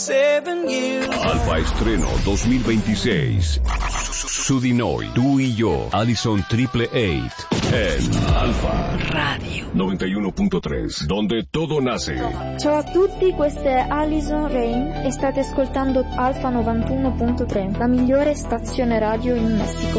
Alfa Estreno 2026. Su di noi, tu y yo, Allison Triple 8 en Alfa Radio 91.3, donde todo nace. Ciao a tutti, questa è Allison Rain e state ascoltando Alfa 91.3, la migliore stazione radio in Messico.